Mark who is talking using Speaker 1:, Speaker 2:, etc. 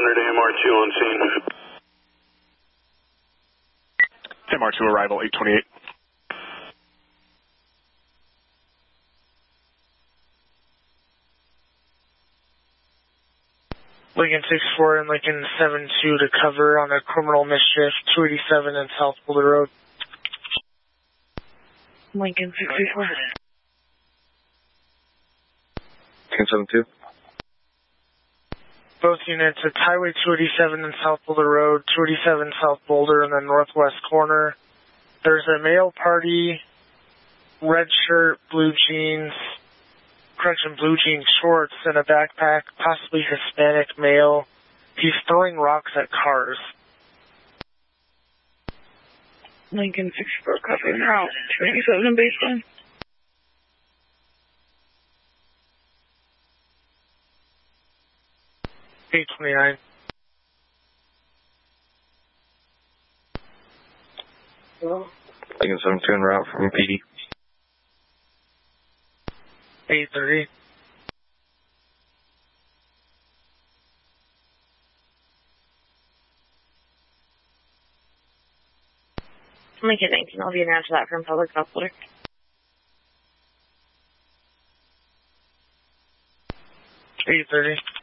Speaker 1: AMR2 on scene.
Speaker 2: MR2 arrival, 828.
Speaker 3: Lincoln 64 and Lincoln 72 to cover on a criminal mischief, 287 and South Boulder Road.
Speaker 4: Lincoln 64.
Speaker 5: Lincoln 72.
Speaker 3: Both units, it's Highway 287 and South Boulder Road, 287 South Boulder in the northwest corner. There's a male party, red shirt, blue jeans, blue jean shorts and a backpack, possibly Hispanic male. He's throwing rocks at cars.
Speaker 4: Lincoln 64 covering route 287 in baseline.
Speaker 3: $829.
Speaker 5: Lincoln 72 en route from PD.
Speaker 3: $830.
Speaker 4: Lincoln 19, I'll be an answer that from Public South Boulder.
Speaker 3: $830.